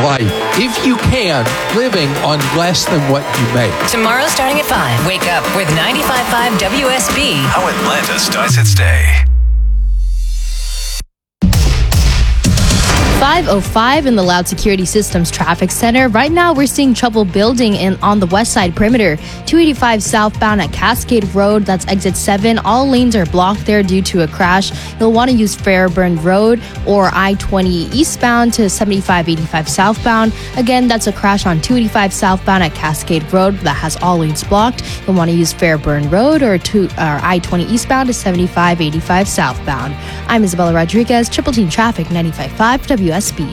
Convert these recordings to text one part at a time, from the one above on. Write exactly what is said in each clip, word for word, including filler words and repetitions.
life, if you can, living on less than what you make. Tomorrow starting at five, wake up with ninety-five point five W S B. How Atlanta starts its day. five oh five in the Loud Security Systems Traffic Center. Right now, we're seeing trouble building in on the west side perimeter. two eighty-five southbound at Cascade Road, that's exit seven. All lanes are blocked there due to a crash. You'll want to use Fairburn Road or I twenty eastbound to seventy-five eighty-five southbound. Again, that's a crash on two eighty-five southbound at Cascade Road that has all lanes blocked. You'll want to use Fairburn Road or, to, or I twenty eastbound to seventy-five eighty-five southbound. I'm Isabella Rodriguez, Triple Team Traffic, ninety-five point five W S B.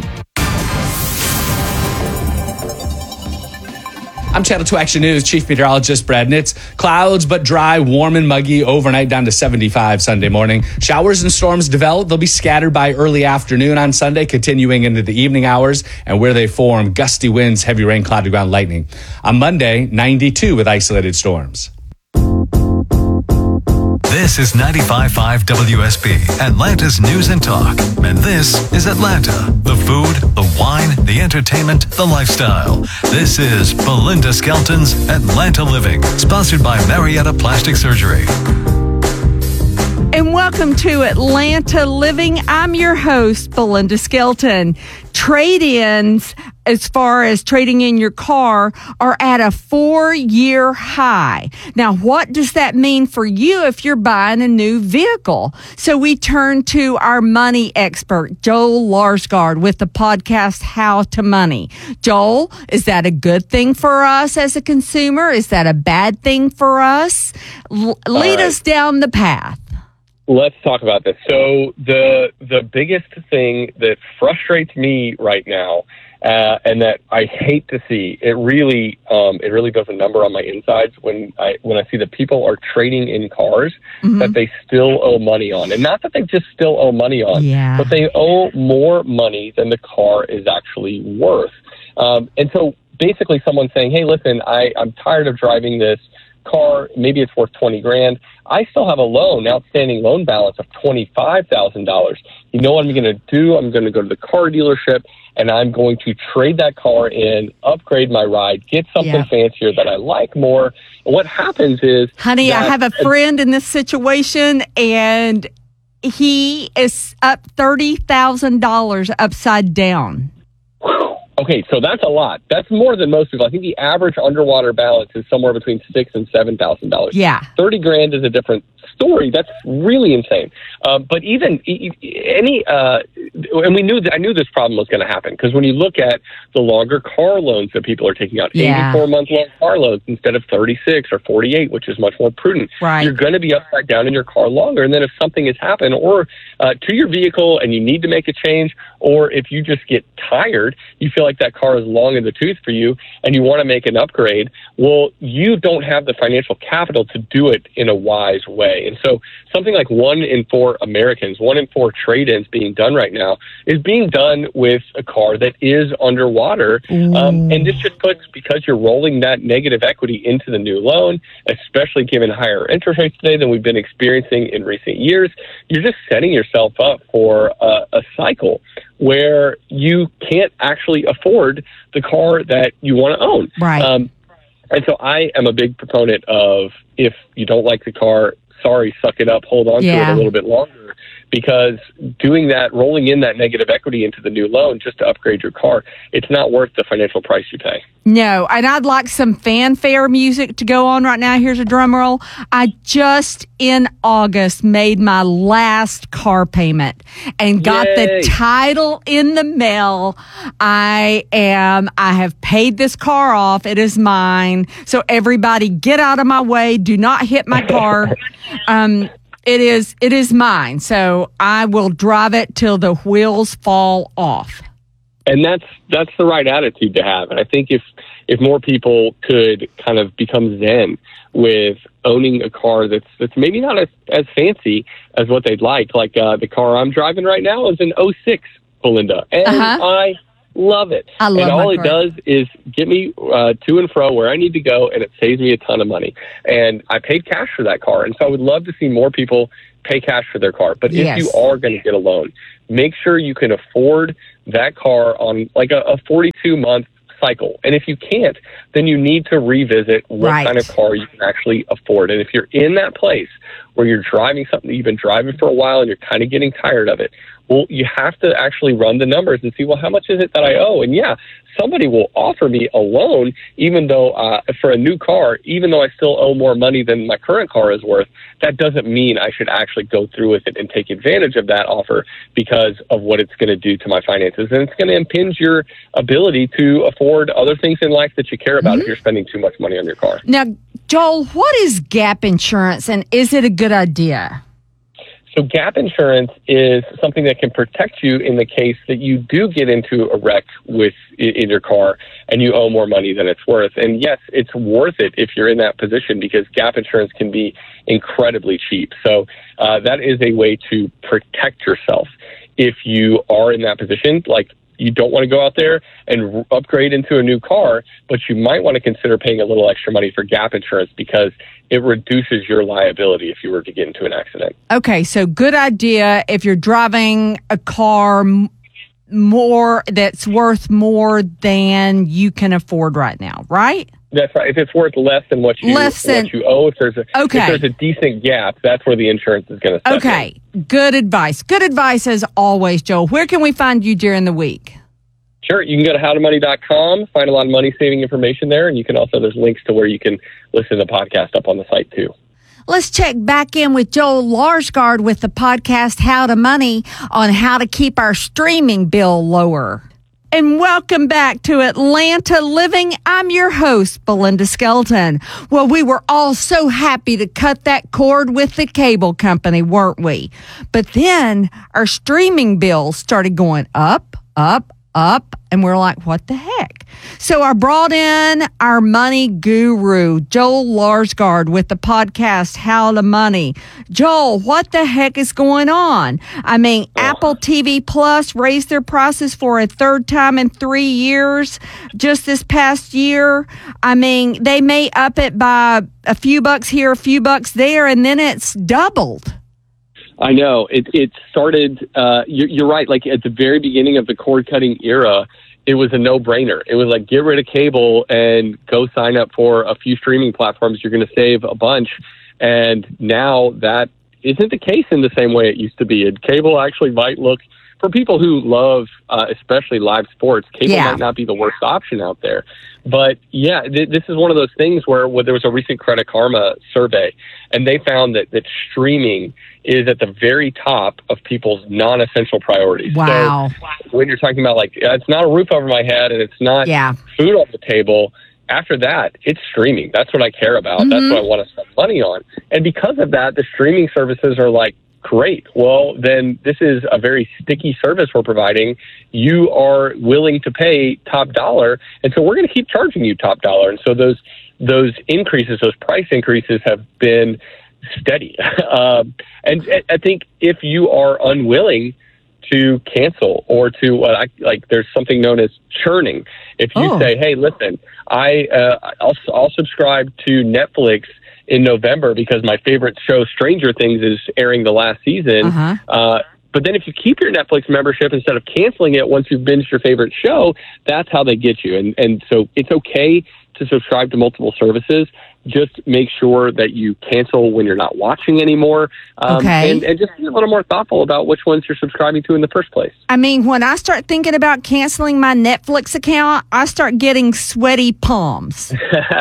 I'm Channel two Action News Chief Meteorologist Brad Nitz. Clouds but dry, warm and muggy overnight down to seventy-five Sunday morning. Showers and storms develop. They'll be scattered by early afternoon on Sunday, continuing into the evening hours, and where they form, gusty winds, heavy rain, cloudy ground, lightning. On Monday, ninety-two with isolated storms. This is ninety-five point five W S B, Atlanta's News and Talk. And this is Atlanta. The food, the wine, the entertainment, the lifestyle. This is Belinda Skelton's Atlanta Living, sponsored by Marietta Plastic Surgery. And welcome to Atlanta Living. I'm your host, Belinda Skelton. Trade-ins, as far as trading in your car, are at a four-year high. Now, what does that mean for you if you're buying a new vehicle? So we turn to our money expert, Joel Larsgaard, with the podcast, How to Money. Joel, is that a good thing for us as a consumer? Is that a bad thing for us? L- lead right. us down the path. Let's talk about this. So the the biggest thing that frustrates me right now, uh, and that I hate to see, it really um, it really does a number on my insides when I when I see that people are trading in cars mm-hmm. that they still owe money on, and not that they just still owe money on, yeah. but they owe more money than the car is actually worth. Um, and so basically, someone's saying, "Hey, listen, I I'm tired of driving this car. Maybe it's worth twenty grand. I still have a loan, outstanding loan balance of twenty-five thousand dollars. You know what I'm going to do? I'm going to go to the car dealership and I'm going to trade that car in, upgrade my ride, get something yeah. fancier that I like more." And what happens is, honey, that, I have a friend in this situation, and he is up thirty thousand dollars upside down. Okay, so that's a lot. That's more than most people. I think the average underwater balance is somewhere between six and seven thousand dollars. Yeah, thirty grand is a different story. That's really insane. Uh, but even any, uh, and we knew that I knew this problem was going to happen because when you look at the longer car loans that people are taking out, yeah. eighty-four month long car loans instead of thirty-six or forty-eight, which is much more prudent. Right. You're going to be upside down in your car longer. And then if something has happened or uh, to your vehicle and you need to make a change, or if you just get tired, you feel like that car is long in the tooth for you and you want to make an upgrade, well, you don't have the financial capital to do it in a wise way. And so something like one in four Americans, one in four trade-ins being done right now is being done with a car that is underwater. Um, and this just puts, because you're rolling that negative equity into the new loan, especially given higher interest rates today than we've been experiencing in recent years, you're just setting yourself up for a, a cycle where you can't actually afford the car that you want to own. Right. Um, and so I am a big proponent of, if you don't like the car, sorry, suck it up, hold on yeah. to it a little bit longer, because doing that, rolling in that negative equity into the new loan just to upgrade your car, it's not worth the financial price you pay. No, and I'd like some fanfare music to go on right now. Here's a drum roll. I just in August made my last car payment and got Yay. the title in the mail. I am, I have paid this car off. It is mine. So everybody get out of my way. Do not hit my car. um, It is, it is mine. So I will drive it till the wheels fall off. And that's that's the right attitude to have. And I think if if more people could kind of become zen with owning a car that's that's maybe not as, as fancy as what they'd like, like uh, the car I'm driving right now is an oh six, Belinda, and uh-huh. I Love it. I love and all my it car. does is get me uh, to and fro where I need to go, and it saves me a ton of money. And I paid cash for that car, and so I would love to see more people pay cash for their car. But Yes. if you are going to get a loan, make sure you can afford that car on like a, a forty-two month cycle. And if you can't, then you need to revisit what Right. kind of car you can actually afford. And if you're in that place where you're driving something that you've been driving for a while and you're kind of getting tired of it, well, you have to actually run the numbers and see, well, how much is it that I owe? And yeah, somebody will offer me a loan, even though uh, for a new car, even though I still owe more money than my current car is worth, that doesn't mean I should actually go through with it and take advantage of that offer because of what it's going to do to my finances. And it's going to impinge your ability to afford other things in life that you care about if you're spending too much money on your car. Now, Joel, what is gap insurance and is it a good idea? So gap insurance is something that can protect you in the case that you do get into a wreck with in your car and you owe more money than it's worth. And yes, it's worth it if you're in that position because gap insurance can be incredibly cheap. So uh, that is a way to protect yourself. If you are in that position, like you don't want to go out there and r- upgrade into a new car, but you might want to consider paying a little extra money for gap insurance because it reduces your liability if you were to get into an accident. Okay, so good idea if you're driving a car m- more that's worth more than you can afford right now, right? That's right. If it's worth less than what you Less than- what you owe, if there's a Okay. if there's a decent gap, that's where the insurance is going to step Okay, good advice. Good advice as always, Joel. Where can we find you during the week? Sure. You can go to how to money dot com, find a lot of money saving information there, and you can also, there's links to where you can listen to the podcast up on the site too. Let's check back in with Joel Larsgaard with the podcast How to Money on how to keep our streaming bill lower. And welcome back to Atlanta Living. I'm your host, Belinda Skelton. Well, we were all so happy to cut that cord with the cable company, weren't we? But then our streaming bills started going up, up, up, and we're like, what the heck? So I brought in our money guru, Joel Larsgaard, with the podcast How to Money. Joel, what the heck is going on? I mean, oh. Apple T V Plus raised their prices for a third time in three years just this past year. I mean, they may up it by a few bucks here, a few bucks there, and then it's doubled. I know. It, it started, uh, you're, you're right, like at the very beginning of the cord-cutting era, it was a no-brainer. It was like, get rid of cable and go sign up for a few streaming platforms. You're going to save a bunch. And now that isn't the case in the same way it used to be. And cable actually might look, for people who love, uh, especially live sports, cable Yeah. might not be the worst option out there. But yeah, th- this is one of those things where, where there was a recent Credit Karma survey, and they found that, that streaming is at the very top of people's non-essential priorities. Wow. So when you're talking about like, it's not a roof over my head and it's not Yeah. food on the table, after that, it's streaming. That's what I care about. Mm-hmm. That's what I want to spend money on. And because of that, the streaming services are like, great. Well, then this is a very sticky service we're providing. You are willing to pay top dollar. And so we're going to keep charging you top dollar. And so those, those increases, those price increases have been steady. um, and I think if you are unwilling to cancel or to what I like, there's something known as churning. If you Oh. say, hey, listen, I, uh, I'll, I'll subscribe to Netflix in November because my favorite show, Stranger Things, is airing the last season. Uh-huh. Uh, but then if you keep your Netflix membership instead of canceling it once you've binged your favorite show, that's how they get you. And, and so it's okay to subscribe to multiple services. Just make sure that you cancel when you're not watching anymore. Um, Okay. and, and just be a little more thoughtful about which ones you're subscribing to in the first place. I mean, when I start thinking about canceling my Netflix account, I start getting sweaty palms.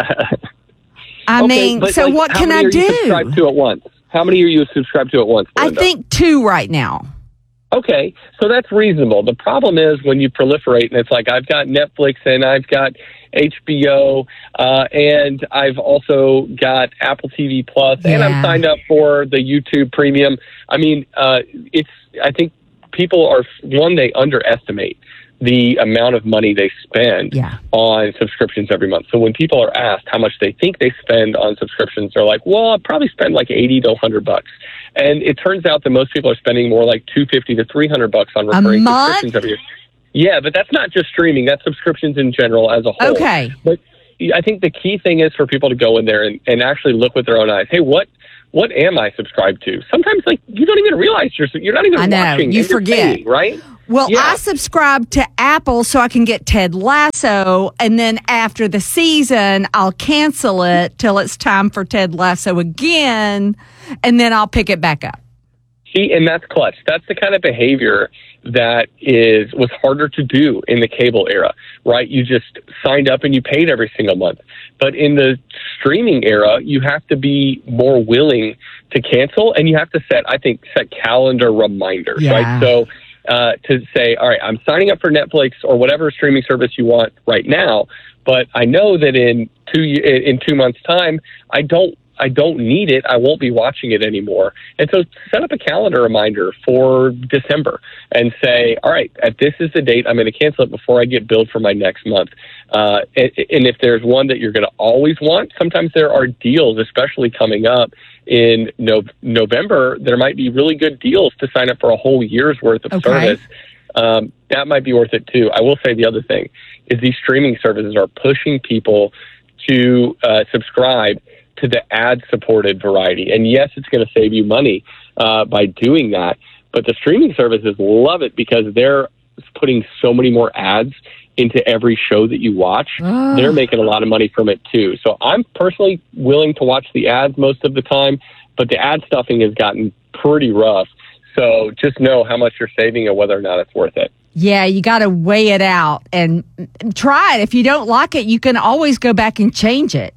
I Okay, mean, but, so like, what how can many I are you do? subscribed to at once? How many are you subscribed to at once, I Linda? think two right now. Okay, so that's reasonable. The problem is when you proliferate and it's like, I've got Netflix and I've got H B O uh, and I've also got Apple T V Plus and Yeah. I'm signed up for the YouTube Premium. I mean, uh, it's. I think people are, one, they underestimate the amount of money they spend Yeah. on subscriptions every month. So when people are asked how much they think they spend on subscriptions, they're like, well, I probably spend like eighty to one hundred bucks. And it turns out that most people are spending more like two hundred fifty to three hundred bucks on recurring month? subscriptions every year. Yeah, but that's not just streaming. That's subscriptions in general as a whole. Okay. But I think the key thing is for people to go in there and, and actually look with their own eyes. Hey, what what am I subscribed to? Sometimes, like, you don't even realize you're you're not even I know, watching. you and you're forget. paying, right? Well, Yeah. I subscribe to Apple so I can get Ted Lasso, and then after the season, I'll cancel it till it's time for Ted Lasso again, and then I'll pick it back up. See, and that's clutch. That's the kind of behavior that is was harder to do in the cable era, right? You just signed up and you paid every single month. But in the streaming era, you have to be more willing to cancel, and you have to set, I think, set calendar reminders, Yeah. right? So uh, to say, all right, I'm signing up for Netflix or whatever streaming service you want right now, but I know that in two in two months' time, I don't. I don't need it. I won't be watching it anymore. And so set up a calendar reminder for December and say, all right, at this is the date I'm going to cancel it before I get billed for my next month. Uh, and, and if there's one that you're going to always want, sometimes there are deals, especially coming up in no- November. There might be really good deals to sign up for a whole year's worth of Okay. service. Um, that might be worth it too. I will say the other thing is these streaming services are pushing people to uh, subscribe to the ad-supported variety. And yes, it's going to save you money uh, by doing that, but the streaming services love it because they're putting so many more ads into every show that you watch. Oh. They're making a lot of money from it too. So I'm personally willing to watch the ads most of the time, but the ad stuffing has gotten pretty rough. So just know how much you're saving and whether or not it's worth it. Yeah, you got to weigh it out and try it. If you don't like it, you can always go back and change it.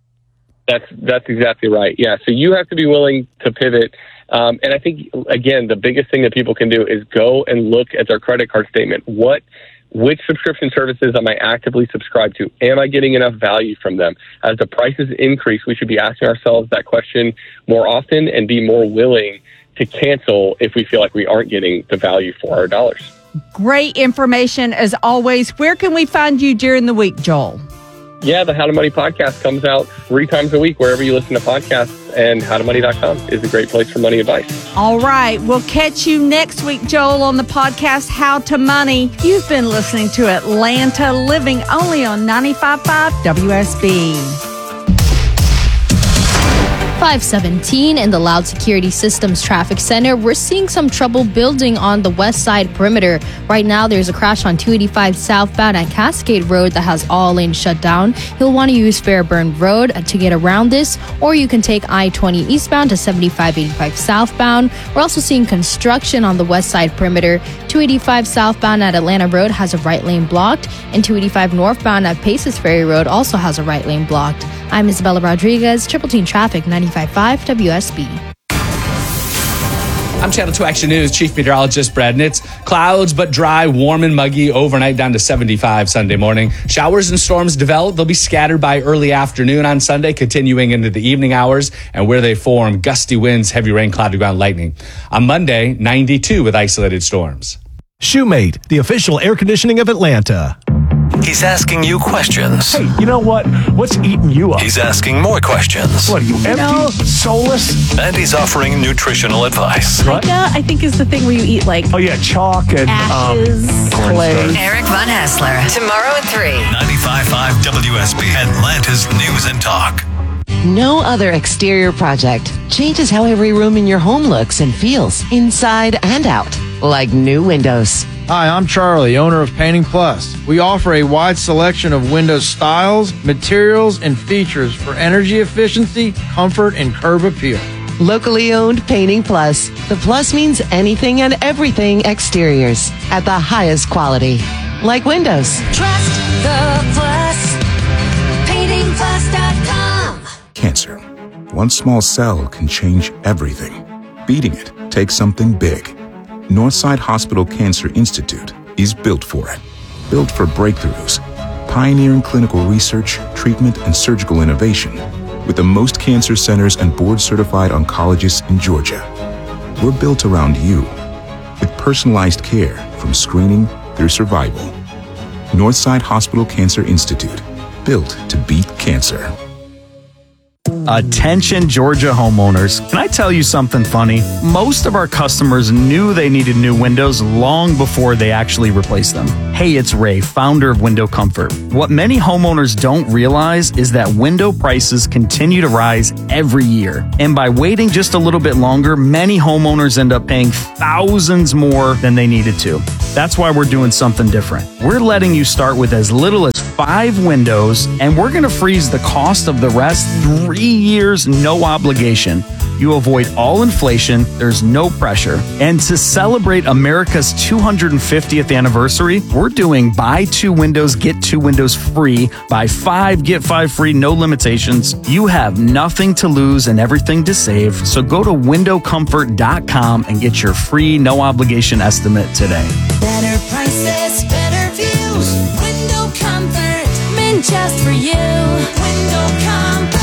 That's that's exactly right. Yeah. So you have to be willing to pivot. Um, and I think, again, the biggest thing that people can do is go and look at their credit card statement. What, which subscription services am I actively subscribed to? Am I getting enough value from them? As the prices increase, we should be asking ourselves that question more often and be more willing to cancel if we feel like we aren't getting the value for our dollars. Great information as always. Where can we find you during the week, Joel? Yeah, the How to Money podcast comes out three times a week wherever you listen to podcasts, and how to money dot com is a great place for money advice. All right. We'll catch you next week, Joel, on the podcast How to Money. You've been listening to Atlanta Living only on ninety-five point five W S B. five seventeen in the Loud Security Systems Traffic Center. We're seeing some trouble building on the west side perimeter. Right now, there's a crash on two eighty-five southbound at Cascade Road that has all lanes shut down. You'll want to use Fairburn Road to get around this, or you can take I twenty eastbound to seventy-five eighty-five southbound. We're also seeing construction on the west side perimeter. two eighty-five southbound at Atlanta Road has a right lane blocked, and two eighty-five northbound at Paces Ferry Road also has a right lane blocked. I'm Isabella Rodriguez, Triple Team Traffic, ninety-five point five W S B. I'm Channel two Action News Chief Meteorologist Brad Nitz. Clouds but dry, warm and muggy overnight down to seventy-five Sunday morning. Showers and storms develop. They'll be scattered by early afternoon on Sunday, continuing into the evening hours. And where they form, gusty winds, heavy rain, cloudy ground, lightning. On Monday, ninety-two with isolated storms. Shoemate, the official air conditioning of Atlanta. He's asking you questions. Hey, you know what? What's eating you up? He's asking more questions. What are you, empty? know- Soulless? And he's offering nutritional advice. What? Pica, I think, is the thing where you eat like Oh, yeah, chalk and ashes, um, clay. Eric Von Hassler. Tomorrow at three. ninety-five point five W S B, Atlanta's News and Talk. No other exterior project changes how every room in your home looks and feels, inside and out, like new windows. Hi, I'm Charlie, owner of Painting Plus. We offer a wide selection of window styles, materials, and features for energy efficiency, comfort, and curb appeal. Locally owned Painting Plus. The plus means anything and everything exteriors at the highest quality, like windows. Trust the Plus. painting plus dot com. Cancer. One small cell can change everything. Beating it takes something big. Northside Hospital Cancer Institute is built for it. Built for breakthroughs, pioneering clinical research, treatment, and surgical innovation with the most cancer centers and board-certified oncologists in Georgia. We're built around you with personalized care from screening through survival. Northside Hospital Cancer Institute, built to beat cancer. Attention Georgia homeowners, can I tell you something funny? Most of our customers knew they needed new windows long before they actually replaced them. Hey, it's Ray, founder of Window Comfort. What many homeowners don't realize is that window prices continue to rise every year. And by waiting just a little bit longer, many homeowners end up paying thousands more than they needed to. That's why we're doing something different. We're letting you start with as little as five windows, and we're going to freeze the cost of the rest three years, no obligation. You avoid all inflation, there's no pressure. And to celebrate America's two hundred fiftieth anniversary, we're doing buy two windows, get two windows free. Buy five, get five free, no limitations. You have nothing to lose and everything to save. So go to window comfort dot com and get your free, no obligation estimate today. Better prices, better views. Window Comfort, meant just for you. Window Comfort.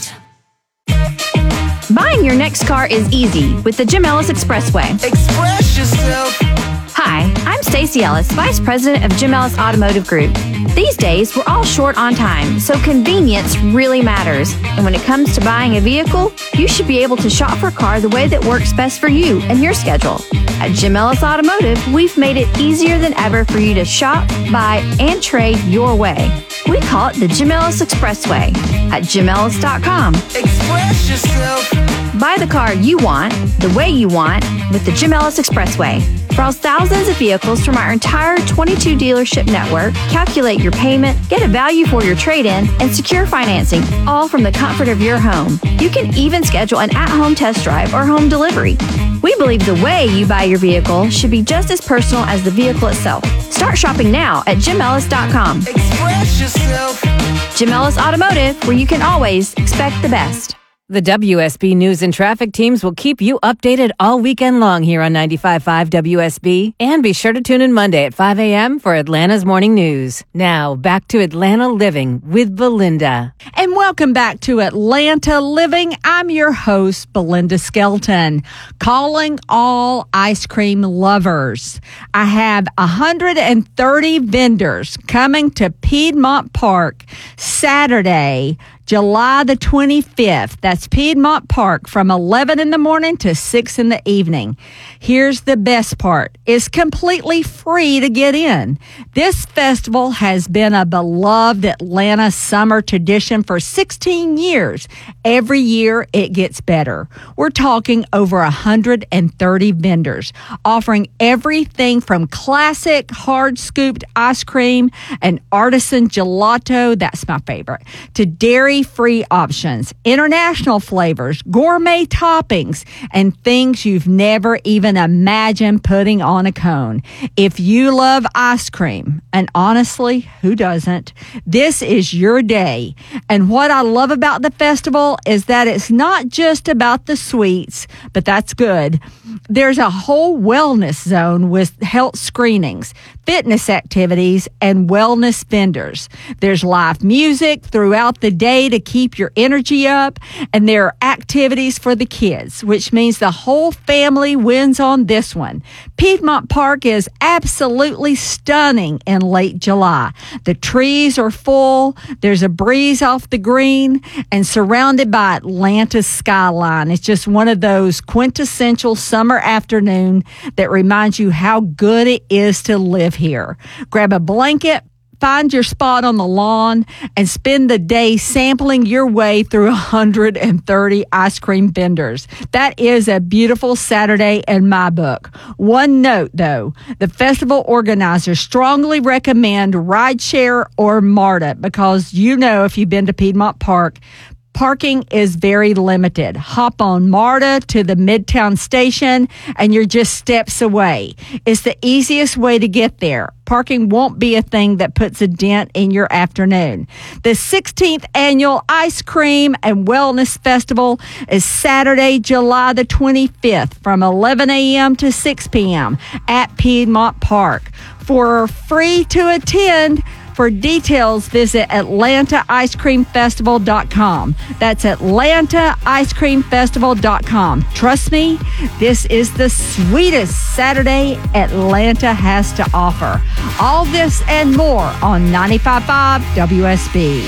Buying your next car is easy with the Jim Ellis Expressway. Express yourself. Hi, I'm Stacey Ellis, Vice President of Jim Ellis Automotive Group. These days, we're all short on time, so convenience really matters. And when it comes to buying a vehicle, you should be able to shop for a car the way that works best for you and your schedule. At Jim Ellis Automotive, we've made it easier than ever for you to shop, buy, and trade your way. We call it the Jim Ellis Expressway at jim ellis dot com. Express yourself. Buy the car you want, the way you want, with the Jim Ellis Expressway. Browse thousands of vehicles from our entire twenty-two dealership network, calculate your payment, get a value for your trade-in, and secure financing, all from the comfort of your home. You can even schedule an at-home test drive or home delivery. We believe the way you buy your vehicle should be just as personal as the vehicle itself. Start shopping now at jim ellis dot com. Express yourself. Jim Ellis Automotive, where you can always expect the best. The W S B News and Traffic teams will keep you updated all weekend long here on ninety-five point five W S B. And be sure to tune in Monday at five a.m. for Atlanta's Morning News. Now, back to Atlanta Living with Belinda. And welcome back to Atlanta Living. I'm your host, Belinda Skelton, calling all ice cream lovers. I have one hundred thirty vendors coming to Piedmont Park Saturday, July the twenty-fifth. That's Piedmont Park from eleven in the morning to six in the evening. Here's the best part. It's completely free to get in. This festival has been a beloved Atlanta summer tradition for sixteen years. Every year it gets better. We're talking over one hundred thirty vendors offering everything from classic hard scooped ice cream and artisan gelato, that's my favorite, to dairy free options, international flavors, gourmet toppings, and things you've never even imagined putting on a cone. If you love ice cream, and honestly, who doesn't? This is your day. And what I love about the festival is that it's not just about the sweets, but that's good. There's a whole wellness zone with health screenings, fitness activities, and wellness vendors. There's live music throughout the day to keep your energy up, and there are activities for the kids, which means the whole family wins on this one. Piedmont Park is absolutely stunning in late July. The trees are full, there's a breeze off the green, and surrounded by Atlanta's skyline. It's just one of those quintessential summer afternoon that reminds you how good it is to live here. Grab a blanket, find your spot on the lawn, and spend the day sampling your way through one hundred thirty ice cream vendors. That is a beautiful Saturday in my book. One note, though, the festival organizers strongly recommend rideshare or MARTA because you know if you've been to Piedmont Park, parking is very limited. Hop on MARTA to the Midtown Station and you're just steps away. It's the easiest way to get there. Parking won't be a thing that puts a dent in your afternoon. The sixteenth Annual Ice Cream and Wellness Festival is Saturday, July the twenty-fifth from eleven a.m. to six p.m. at Piedmont Park. For free to attend, for details, visit atlanta ice cream festival dot com. That's atlanta ice cream festival dot com. Trust me, this is the sweetest Saturday Atlanta has to offer. All this and more on ninety-five point five W S B.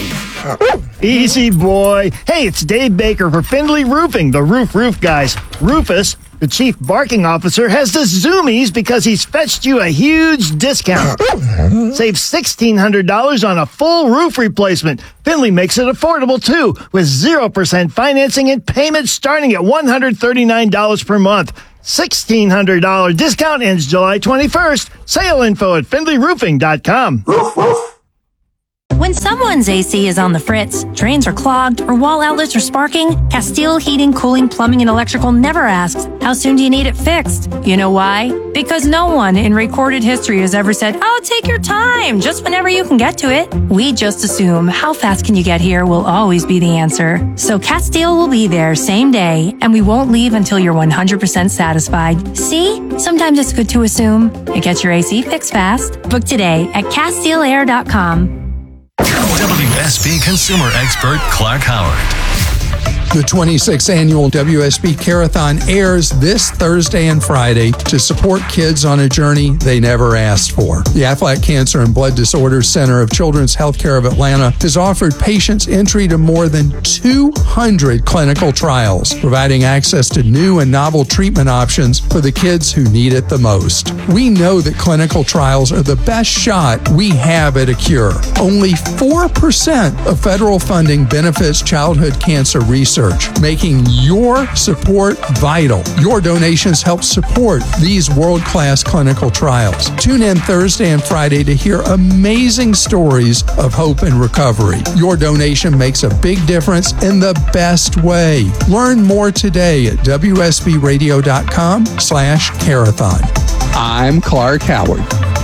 Easy, boy. Hey, it's Dave Baker for Findlay Roofing, the roof roof guys. Rufus, the chief barking officer, has the zoomies because he's fetched you a huge discount. Save sixteen hundred dollars on a full roof replacement. Findlay makes it affordable, too, with zero percent financing and payments starting at one hundred thirty-nine dollars per month. sixteen hundred dollars discount ends July twenty-first. Sale info at findlay roofing dot com. When someone's A C is on the fritz, drains are clogged, or wall outlets are sparking, Castile Heating, Cooling, Plumbing, and Electrical never asks, how soon do you need it fixed? You know why? Because no one in recorded history has ever said, oh, take your time, just whenever you can get to it. We just assume how fast can you get here will always be the answer. So Castile will be there same day, and we won't leave until you're one hundred percent satisfied. See? Sometimes it's good to assume. It gets your A C fixed fast. Book today at castile air dot com. W S B consumer expert Clark Howard. The twenty-sixth Annual W S B Carathon airs this Thursday and Friday to support kids on a journey they never asked for. The Aflac Cancer and Blood Disorders Center of Children's Healthcare of Atlanta has offered patients entry to more than two hundred clinical trials, providing access to new and novel treatment options for the kids who need it the most. We know that clinical trials are the best shot we have at a cure. Only four percent of federal funding benefits childhood cancer research, making your support vital. Your donations help support these world-class clinical trials. Tune in Thursday and Friday to hear amazing stories of hope and recovery. Your donation makes a big difference in the best way. Learn more today at W S B radio dot com slash Carathon. I'm Clark Howard.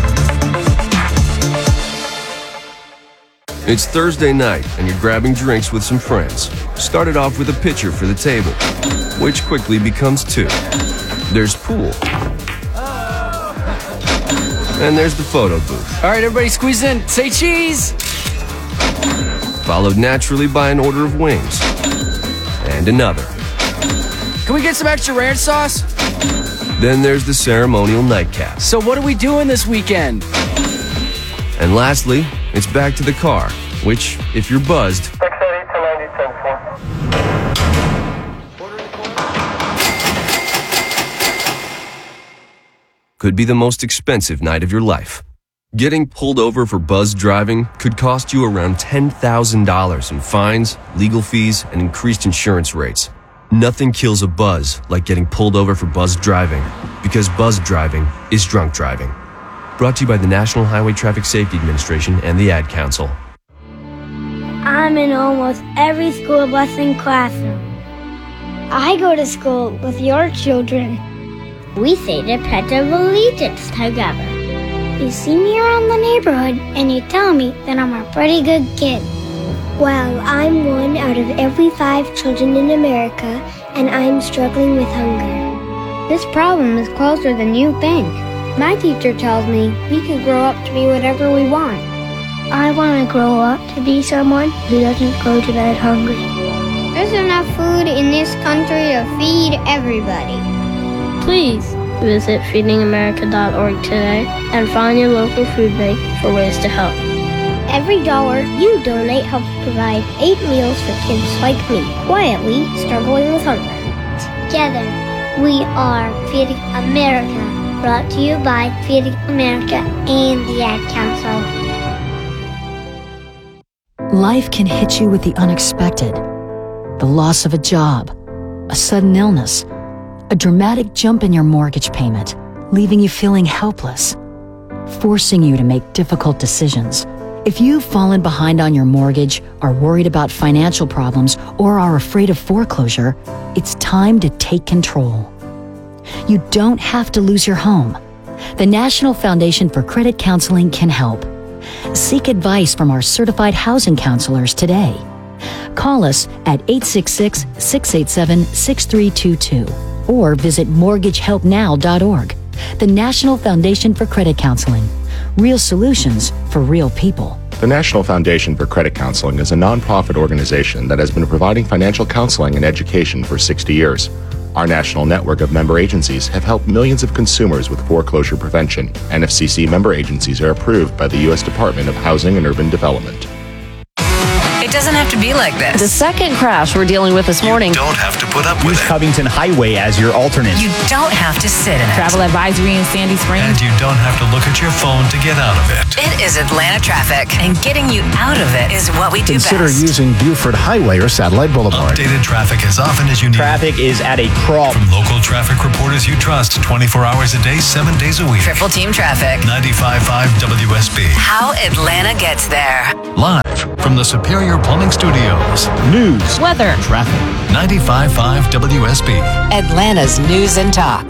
It's Thursday night, and you're grabbing drinks with some friends. Started off with a pitcher for the table, which quickly becomes two. There's pool. And there's the photo booth. All right, everybody squeeze in. Say cheese! Followed naturally by an order of wings. And another. Can we get some extra ranch sauce? Then there's the ceremonial nightcap. So what are we doing this weekend? And lastly, it's back to the car, which, if you're buzzed, could be the most expensive night of your life. Getting pulled over for buzzed driving could cost you around ten thousand dollars in fines, legal fees, and increased insurance rates. Nothing kills a buzz like getting pulled over for buzzed driving, because buzzed driving is drunk driving. Brought to you by the National Highway Traffic Safety Administration and the Ad Council. I'm in almost every school bus and classroom. I go to school with your children. We say the Pledge of Allegiance together. You see me around the neighborhood and you tell me that I'm a pretty good kid. Well, I'm one out of every five children in America, and I'm struggling with hunger. This problem is closer than you think. My teacher tells me we can grow up to be whatever we want. I want to grow up to be someone who doesn't go to bed hungry. There's enough food in this country to feed everybody. Please visit feeding america dot org today and find your local food bank for ways to help. Every dollar you donate helps provide eight meals for kids like me, quietly struggling with hunger. Together, we are Feeding America. Brought to you by Feeding America and the Ad Council. Life can hit you with the unexpected. The loss of a job, a sudden illness, a dramatic jump in your mortgage payment, leaving you feeling helpless, forcing you to make difficult decisions. If you've fallen behind on your mortgage, are worried about financial problems, or are afraid of foreclosure, it's time to take control. You don't have to lose your home. The National Foundation for Credit Counseling can help. Seek advice from our certified housing counselors today. Call us at eight six six, six eight seven, six three two two or visit mortgage help now dot org. The National Foundation for Credit Counseling. Real solutions for real people. The National Foundation for Credit Counseling is a nonprofit organization that has been providing financial counseling and education for sixty years. Our national network of member agencies have helped millions of consumers with foreclosure prevention. N F C C member agencies are approved by the U S Department of Housing and Urban Development. It's doesn't have to be like this. The second crash we're dealing with this morning. Don't have to put up with Use it. Covington Highway as your alternate. You don't have to sit in it. Travel advisory in Sandy Springs. And you don't have to look at your phone to get out of it. It is Atlanta traffic, and getting you out of it is what we do Consider best. using Buford Highway or Satellite Boulevard. Updated traffic as often as you need. Traffic is at a crawl. From local traffic reporters you trust twenty-four hours a day, seven days a week. Triple Team Traffic. ninety-five point five W S B. How Atlanta gets there. Live from the Superior Plumbing Studios. News. Weather. Traffic. ninety-five point five W S B. Atlanta's News and Talk.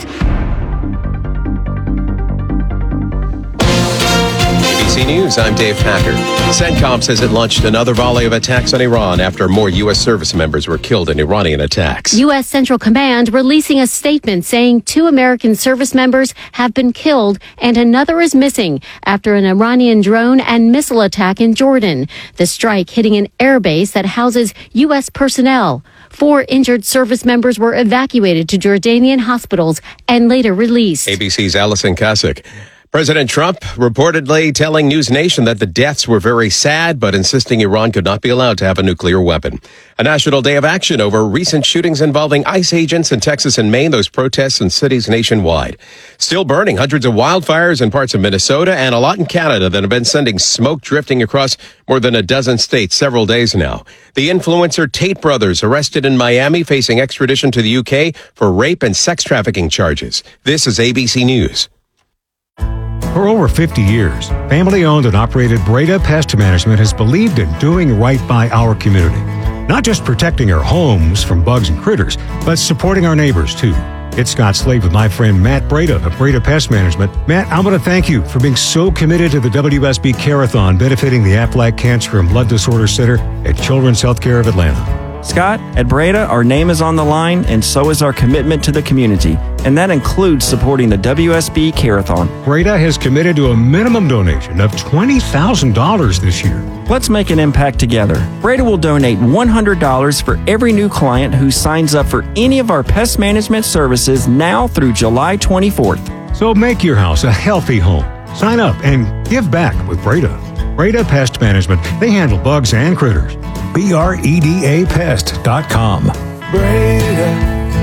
A B C News, I'm Dave Packard. CENTCOM says it launched another volley of attacks on Iran after more U S service members were killed in Iranian attacks. U S Central Command releasing a statement saying two American service members have been killed and another is missing after an Iranian drone and missile attack in Jordan. The strike hitting an airbase that houses U S personnel. Four injured service members were evacuated to Jordanian hospitals and later released. A B C's Allison Kasich. President Trump reportedly telling News Nation that the deaths were very sad, but insisting Iran could not be allowed to have a nuclear weapon. A national day of action over recent shootings involving ICE agents in Texas and Maine, those protests in cities nationwide. Still burning, hundreds of wildfires in parts of Minnesota and a lot in Canada that have been sending smoke drifting across more than a dozen states several days now. The influencer Tate brothers arrested in Miami facing extradition to the U K for rape and sex trafficking charges. This is A B C News. For over fifty years, family-owned and operated Breda Pest Management has believed in doing right by our community. Not just protecting our homes from bugs and critters, but supporting our neighbors, too. It's Scott Slade with my friend Matt Breda of Breda Pest Management. Matt, I want to thank you for being so committed to the W S B Care-a-thon benefiting the Aflac Cancer and Blood Disorder Center at Children's Healthcare of Atlanta. Scott, at Breda, our name is on the line, and so is our commitment to the community. And that includes supporting the W S B Care-a-thon. Breda has committed to a minimum donation of twenty thousand dollars this year. Let's make an impact together. Breda will donate one hundred dollars for every new client who signs up for any of our pest management services now through July twenty-fourth. So make your house a healthy home. Sign up and give back with Breda. Breda Pest Management. They handle bugs and critters. B R E D A pest dot com. Breda,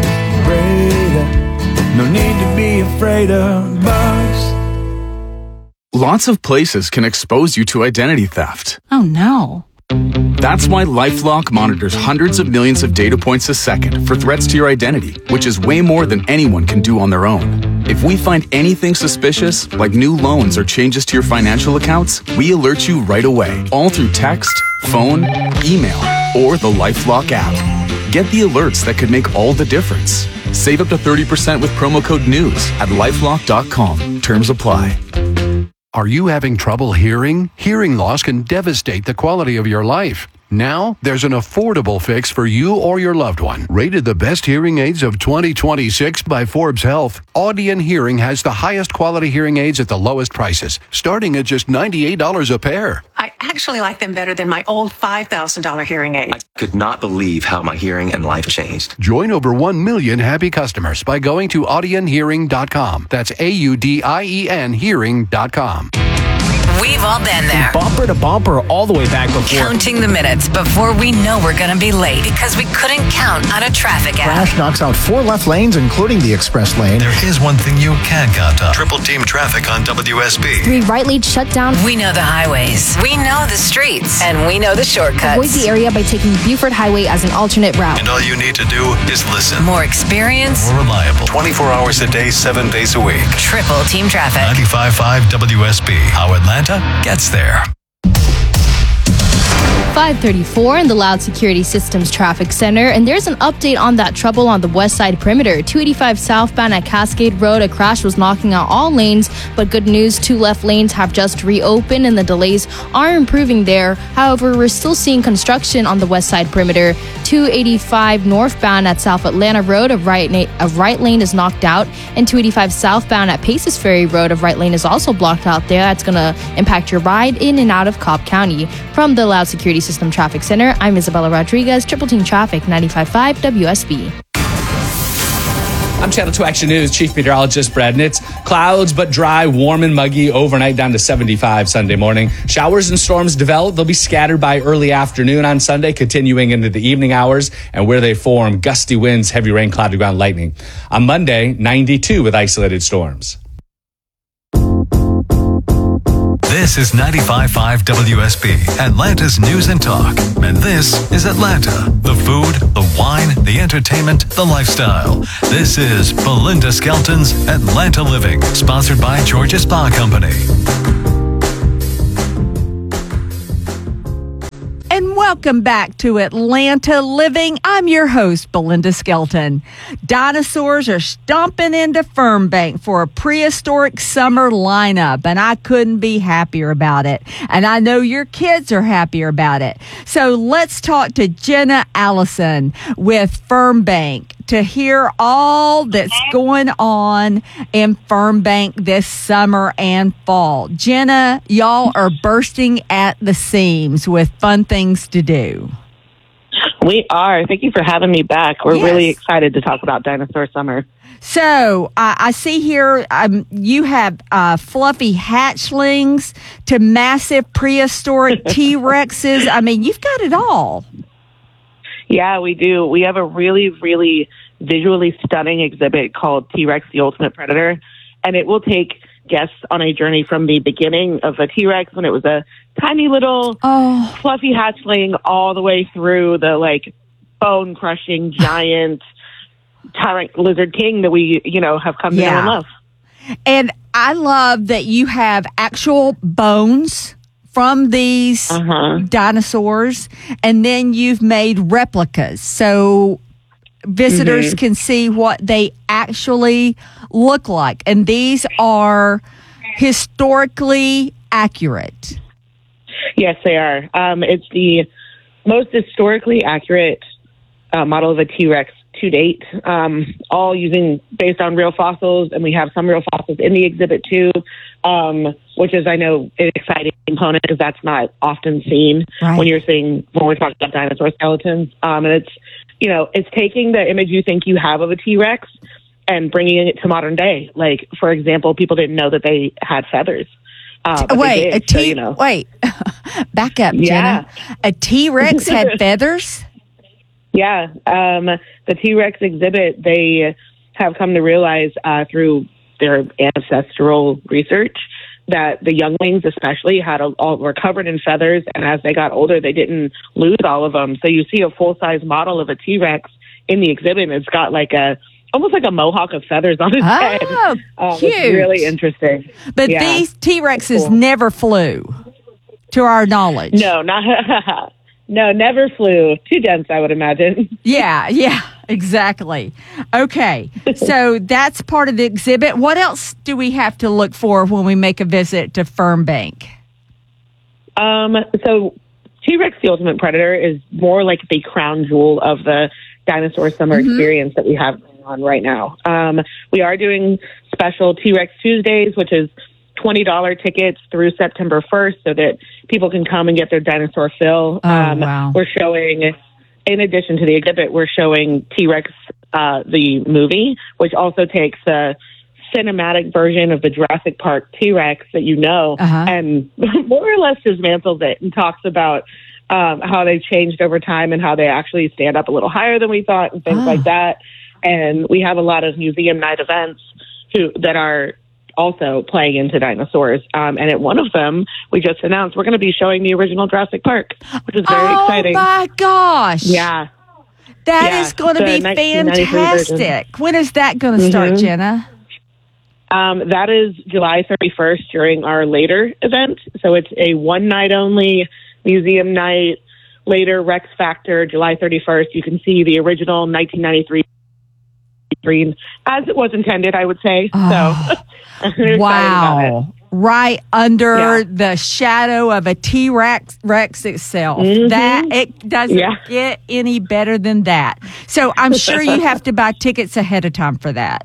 Breda, no need to be afraid of bugs. Lots of places can expose you to identity theft. Oh no. That's why LifeLock monitors hundreds of millions of data points a second for threats to your identity, which is way more than anyone can do on their own. If we find anything suspicious, like new loans or changes to your financial accounts, we alert you right away, all through text, phone, email, or the LifeLock app. Get the alerts that could make all the difference. Save up to thirty percent with promo code NEWS at lifelock dot com. Terms apply. Are you having trouble hearing? Hearing loss can devastate the quality of your life. Now, there's an affordable fix for you or your loved one. Rated the best hearing aids of twenty twenty-six by Forbes Health, Audion Hearing has the highest quality hearing aids at the lowest prices, starting at just ninety-eight dollars a pair. I actually like them better than my old five thousand dollars hearing aid. I could not believe how my hearing and life changed. Join over one million happy customers by going to audion hearing dot com. That's A U D I E N hearing dot com. We've all been there. Bumper to bumper all the way back before. Counting the minutes before we know we're going to be late because we couldn't count on a traffic app. Crash knocks out four left lanes, including the express lane. There is one thing you can count on. Triple team traffic on W S B. Three right lanes shut down. We know the highways. We know the streets. And we know the shortcuts. Avoid the area by taking Buford Highway as an alternate route. And all you need to do is listen. More experience. More reliable. twenty-four hours a day, seven days a week. Triple team traffic. ninety-five point five W S B. How Atlanta gets there. five thirty-four in the Loud Security Systems Traffic Center, and there's an update on that trouble on the west side perimeter. two eighty-five southbound at Cascade Road, a crash was knocking out all lanes, but good news, two left lanes have just reopened and the delays are improving there. However, we're still seeing construction on the west side perimeter. two eighty-five northbound at South Atlanta Road, a right, na- a right lane is knocked out, and two eighty-five southbound at Paces Ferry Road, a right lane is also blocked out there. That's going to impact your ride in and out of Cobb County. From the Loud Security System Traffic Center, I'm Isabella Rodriguez, Triple Team Traffic, ninety-five point five W S B. I'm Channel two Action News Chief Meteorologist Brad Nitz. Clouds but dry, warm and muggy overnight down to seventy-five Sunday morning. Showers and storms develop. They'll be scattered by early afternoon on Sunday, continuing into the evening hours. And where they form, gusty winds, heavy rain, cloudy ground, lightning. On Monday, ninety-two with isolated storms. This is ninety-five point five W S B, Atlanta's News and Talk. And this is Atlanta. The food, the wine, the entertainment, the lifestyle. This is Belinda Skelton's Atlanta Living, sponsored by Georgia Spa Company. And welcome back to Atlanta Living. I'm your host, Belinda Skelton. Dinosaurs are stomping into Fernbank for a prehistoric summer lineup, and I couldn't be happier about it. And I know your kids are happier about it. So let's talk to Jenna Allison with Fernbank to hear all that's going on in Fernbank this summer and fall. Jenna, y'all are bursting at the seams with fun things to do. We are. Thank you for having me back. We're Yes. really excited to talk about Dinosaur Summer. So uh, I see here um, you have uh, fluffy hatchlings to massive prehistoric T-Rexes. I mean, you've got it all. Yeah, we do. We have a really, really visually stunning exhibit called T-Rex, the Ultimate Predator, and it will take guests on a journey from the beginning of the T-Rex when it was a tiny little oh. fluffy hatchling all the way through the like bone-crushing giant tyrant lizard king that we, you know, have come to Yeah. know and love. And I love that you have actual bones from these Uh-huh. dinosaurs, and then you've made replicas so visitors Mhm. can see what they actually look like. And these are historically accurate. Yes, they are. Um, it's the most historically accurate uh, model of a T-Rex to date, um, all using based on real fossils, and we have some real fossils in the exhibit too, um, which is, I know, an exciting component because that's not often seen Right. when you're seeing when we're talking about dinosaur skeletons. Um, and it's, you know, it's taking the image you think you have of a T-Rex and bringing it to modern day. Like, for example, people didn't know that they had feathers. Uh, but they Wait, did, a T- so, you know. wait, back up, Yeah. Jenna. A T-Rex had feathers? Yeah, um, the T-Rex exhibit, they have come to realize uh, through their ancestral research that the younglings especially had a, all, were covered in feathers, and as they got older, they didn't lose all of them. So you see a full-size model of a T-Rex in the exhibit, and it's got like a almost like a mohawk of feathers on its Oh, head. Um, cute. It's really interesting. But Yeah. these T-Rexes Cool. never flew, to our knowledge. No, not no, never flew. Too dense, I would imagine. Yeah, yeah, exactly. Okay, so that's part of the exhibit. What else do we have to look for when we make a visit to Fernbank? Um, so T-Rex, the Ultimate Predator, is more like the crown jewel of the dinosaur summer Mhm. experience that we have going on right now. Um, we are doing special T-Rex Tuesdays, which is twenty dollars tickets through September first so that people can come and get their dinosaur fill. Oh, um, wow. We're showing, in addition to the exhibit, we're showing T-Rex, uh, the movie, which also takes a cinematic version of the Jurassic Park T-Rex that you know, Uh-huh. and more or less dismantles it and talks about um, how they've changed over time and how they actually stand up a little higher than we thought and things Ah. like that. And we have a lot of museum night events who that are also playing into dinosaurs. Um, and at one of them, we just announced we're going to be showing the original Jurassic Park, which is very oh, exciting. my gosh. Yeah. That Yeah, is going to the be nineteen ninety-three version. fantastic. When is that going to start, Mhm. Jenna? Um, that is July thirty-first during our later event. So it's a one night only museum night, later Rex Factor, July thirty-first. You can see the original nineteen ninety-three screen as it was intended, I would say. Oh, so I'm excited about it. wow. Right under Yeah. the shadow of a T-Rex Rex itself. Mhm. That it doesn't Yeah. get any better than that. So I'm sure you have to buy tickets ahead of time for that.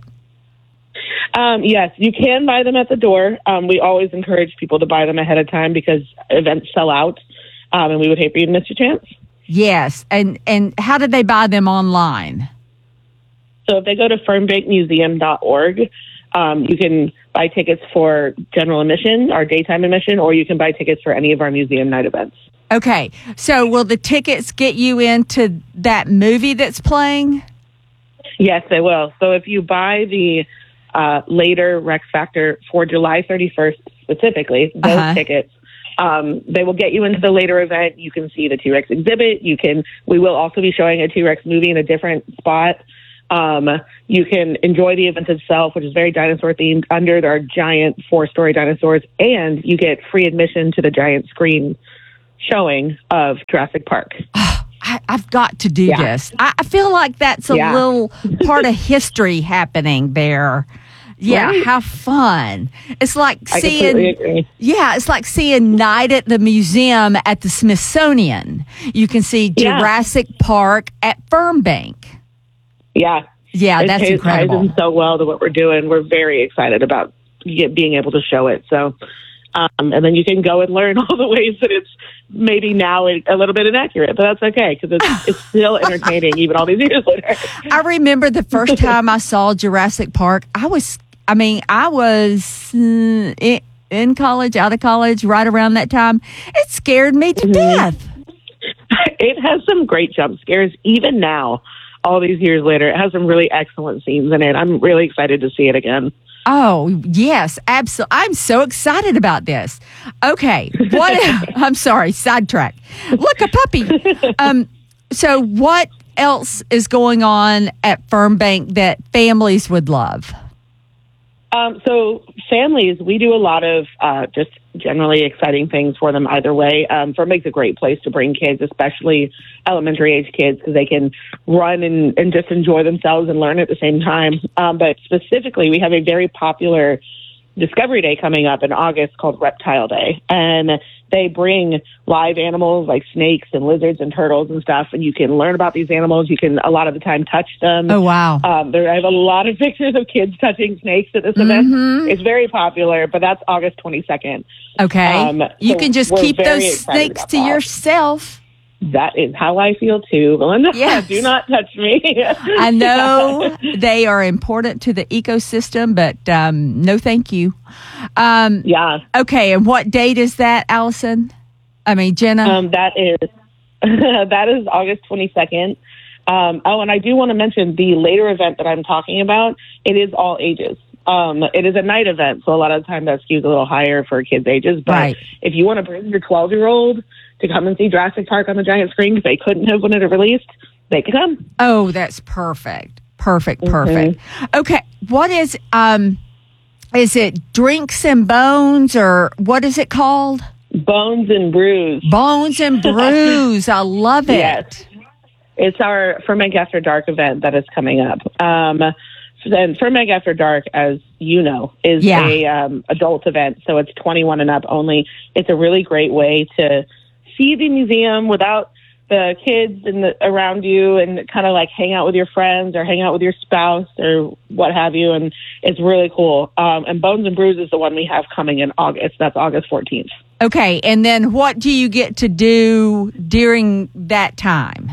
Um, yes, you can buy them at the door. Um, we always encourage people to buy them ahead of time because events sell out, um, and we would hate for you to miss your chance. Yes. And and how did they buy them online? So if they go to fernbank museum dot org, um, you can buy tickets for general admission or daytime admission, or you can buy tickets for any of our museum night events. Okay. So will the tickets get you into that movie that's playing? Yes, they will. So if you buy the uh, later Rex Factor for July thirty-first specifically, those Uh-huh. tickets, um, they will get you into the later event. You can see the T-Rex exhibit. You can. We will also be showing a T-Rex movie in a different spot. Um, you can enjoy the event itself, which is very dinosaur themed, under our giant four-story dinosaurs, and you get free admission to the giant screen showing of Jurassic Park. I, I've got to do Yeah. this. I, I feel like that's a Yeah. little part of history happening there. Yeah, Right. how fun. It's like I completely agree. seeing Yeah, it's like seeing Night at the Museum at the Smithsonian. You can see Yeah. Jurassic Park at Fernbank. Yeah. Yeah, It that's ties- incredible. ties in so well to what we're doing. We're very excited about get, being able to show it. So, um, and then you can go and learn all the ways that it's maybe now a, a little bit inaccurate, but that's okay because it's, it's still entertaining even all these years later. I remember the first time I saw Jurassic Park, I was, I mean, I was uh, in, in college, out of college, right around that time. It scared me to death. It has some great jump scares even now. All these years later, it has some really excellent scenes in it. I'm really excited to see it again. Oh, yes, absolutely. I'm so excited about this. Okay. What? I'm sorry, sidetrack. Look, a puppy. Um, so what else is going on at Fernbank that families would love? Um, so families, we do a lot of uh, just generally exciting things for them either way. Um, Fernbank's a great place to bring kids, especially elementary age kids, because they can run and, and just enjoy themselves and learn at the same time. Um, but specifically, we have a very popular Discovery Day coming up in August called Reptile Day. And they bring live animals like snakes and lizards and turtles and stuff, and you can learn about these animals. You can, a lot of the time, touch them. Oh, wow. Um, there, I have a lot of pictures of kids touching snakes at this Mhm. event. It's very popular, but that's August twenty-second. Okay. Um, you so can just we're keep very those excited snakes about to that. yourself. That is how I feel too, Belinda. Yes. Do not touch me. I know they are important to the ecosystem, but um, no thank you. Um, yeah. Okay, and what date is that, Allison? I mean, Jenna? Um, that is that is August twenty-second. Um, oh, and I do want to mention the later event that I'm talking about. It is all ages. Um, it is a night event, so a lot of the time that skews a little higher for kids' ages. But Right. if you want to bring your twelve-year-old to come and see Jurassic Park on the giant screen because they couldn't have when it released, they can come. Oh, that's perfect. Perfect, Mm-hmm. perfect. Okay, what is, um, is it Drinks and Bones, or what is it called? Bones and Brews. Bones and Brews. I love it. Yes. It's our Fernbank After Dark event that is coming up. Um, and Fernbank After Dark, as you know, is Yeah. a um, adult event, so it's twenty-one and up only. It's a really great way to see the museum without the kids and the, around you, and kind of like hang out with your friends or hang out with your spouse or what have you. And it's really cool. Um, and Bones and Brews is the one we have coming in August. That's August fourteenth. Okay, and then what do you get to do during that time?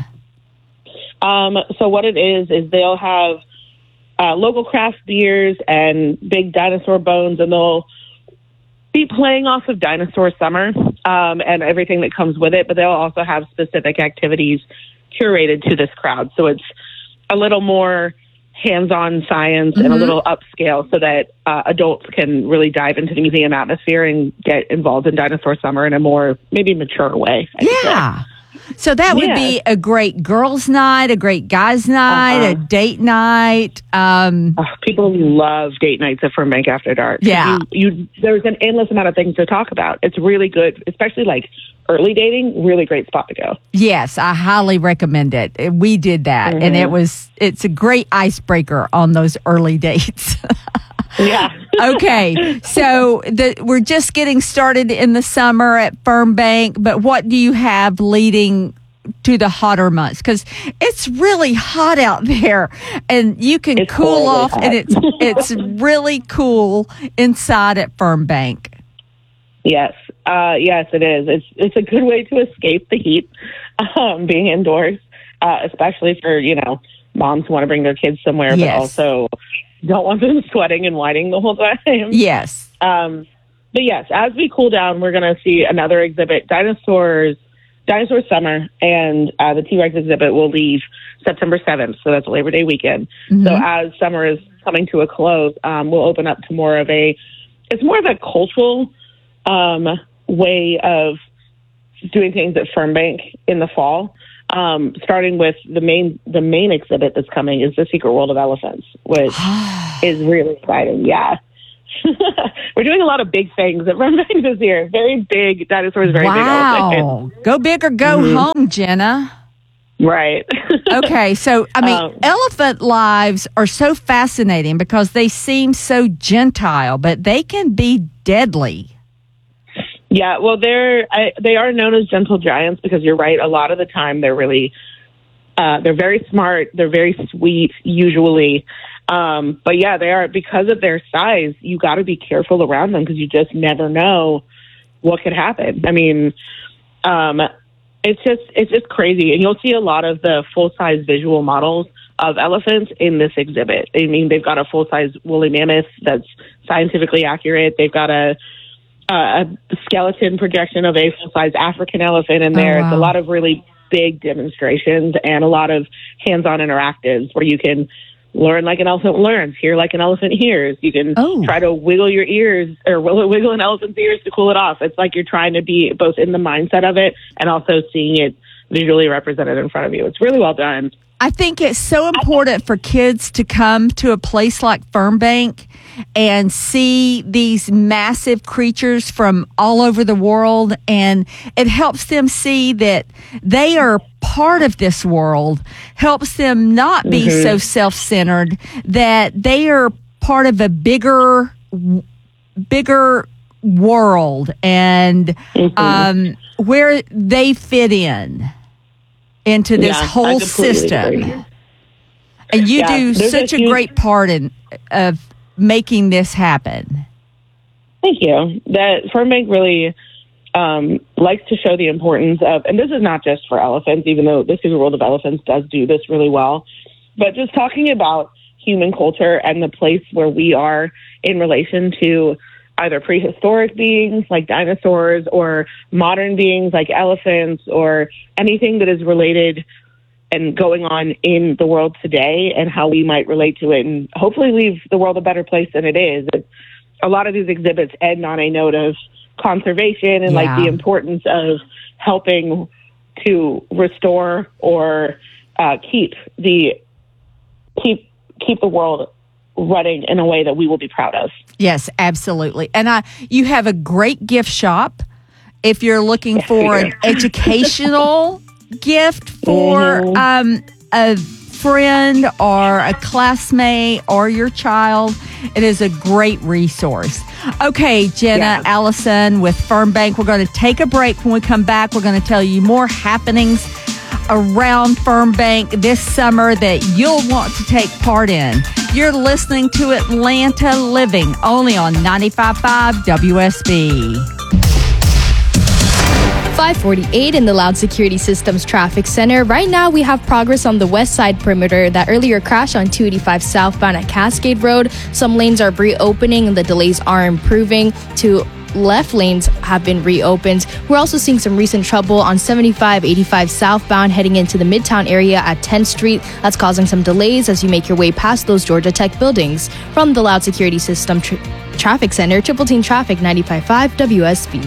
Um, so what it is, is they'll have uh, local craft beers and big dinosaur bones, and they'll be playing off of Dinosaur Summer um, and everything that comes with it, but they'll also have specific activities curated to this crowd. So it's a little more hands-on science and a Mhm. little upscale so that uh, adults can really dive into the museum atmosphere and get involved in Dinosaur Summer in a more maybe mature way. I should say. Yeah. So that would Yeah. be a great girls' night, a great guys' night, Uh-huh. a date night. Um, Oh, people love date nights at Fernbank After Dark. Yeah. You, you, there's an endless amount of things to talk about. It's really good, especially like early dating, really great spot to go. yes, I highly recommend it. We did that, and it Mhm. was it's a great icebreaker on those early dates. Yeah. Okay, so the, we're just getting started in the summer at Fernbank, but what do you have leading to the hotter months? Because it's really hot out there, and you can It's cool horribly off, hot. and it's it's really cool inside at Fernbank. Yes. Uh, yes, it is. It's it's a good way to escape the heat, um, being indoors, uh, especially for, you know, moms want to bring their kids somewhere, Yes. but also don't want them sweating and whining the whole time. Yes. Um, but yes, as we cool down, we're going to see another exhibit, Dinosaurs, Dinosaur Summer, and uh, the T-Rex exhibit will leave September seventh, so that's Labor Day weekend. Mm-hmm. So as summer is coming to a close, um, we'll open up to more of a, it's more of a cultural um, way of doing things at Fernbank in the fall. Um, starting with the main the main exhibit that's coming is the Secret World of Elephants, which is really exciting. Yeah. We're doing a lot of big things at Fernbank this year. Very big dinosaurs, very big Wow. elephants. Go big or go Mhm. home, Jenna. Right. Okay, so I mean, Um, elephant lives are so fascinating because they seem so gentile, but they can be deadly. Yeah, well, they're I, they are known as gentle giants because you're right. A lot of the time, they're really uh, they're very smart. They're very sweet, usually. Um, but yeah, they are because of their size. You got to be careful around them because you just never know what could happen. I mean, um, it's just it's just crazy, and you'll see a lot of the full size visual models of elephants in this exhibit. I mean, they've got a full size woolly mammoth that's scientifically accurate. They've got a Uh, a skeleton projection of a full-size African elephant in there. Oh, wow. It's a lot of really big demonstrations and a lot of hands-on interactives where you can learn like an elephant learns, hear like an elephant hears. You can Oh. try to wiggle your ears or wiggle, wiggle an elephant's ears to cool it off. It's like you're trying to be both in the mindset of it and also seeing it visually represented in front of you. It's really well done. I think it's so important for kids to come to a place like Fernbank and see these massive creatures from all over the world. And it helps them see that they are part of this world, helps them not be Mhm. so self-centered, that they are part of a bigger, bigger world and Mhm. um, where they fit in into this Yeah, I whole completely system. agree. And you Yeah, do there's such a a, huge- great part in of making this happen. Thank you. That Fernbank really um, likes to show the importance of, and this is not just for elephants, even though the Secret World of Elephants does do this really well, but just talking about human culture and the place where we are in relation to either prehistoric beings like dinosaurs or modern beings like elephants or anything that is related and going on in the world today and how we might relate to it and hopefully leave the world a better place than it is. It, a lot of these exhibits end on a note of conservation and Yeah. like the importance of helping to restore or uh, keep the keep keep the world running in a way that we will be proud of. Yes, absolutely. And I, you have a great gift shop. If you're looking Yes, for we an do. educational gift for Mhm. um, a friend or a classmate or your child, it is a great resource. Okay, Jenna Yeah. Allison with Fernbank. We're going to take a break. When we come back, we're going to tell you more happenings around Fernbank this summer that you'll want to take part in. You're listening to Atlanta Living, only on ninety-five point five W S B. five forty-eight in the Loud Security Systems Traffic Center. Right now, we have progress on the west side perimeter that earlier crashed on two eighty-five southbound at Cascade Road. Some lanes are reopening and the delays are improving. Two left lanes have been reopened. We're also seeing some recent trouble on seventy-five eighty-five southbound heading into the Midtown area at tenth Street. That's causing some delays as you make your way past those Georgia Tech buildings. From the Loud Security System Tr- Traffic Center, Triple Team Traffic ninety-five point five W S B.